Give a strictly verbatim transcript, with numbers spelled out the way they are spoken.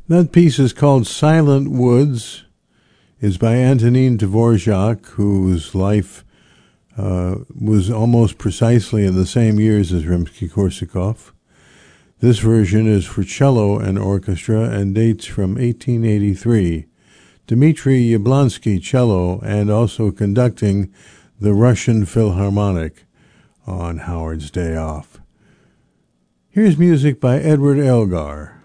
That piece is called Silent Woods, is by Antonin Dvorak, whose life uh, was almost precisely in the same years as Rimsky-Korsakov. This version is for cello and orchestra and dates from eighteen eighty-three. Dmitry Yablonsky, cello, and also conducting the Russian Philharmonic on Howard's Day Off. Here's music by Edward Elgar.